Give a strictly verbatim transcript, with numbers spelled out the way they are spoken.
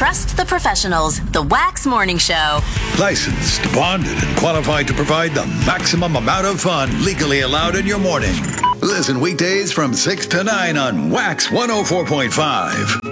Trust the professionals. The Wax Morning Show. Licensed, bonded, and qualified to provide the maximum amount of fun legally allowed in your morning. Listen weekdays from six to nine on Wax one oh four point five.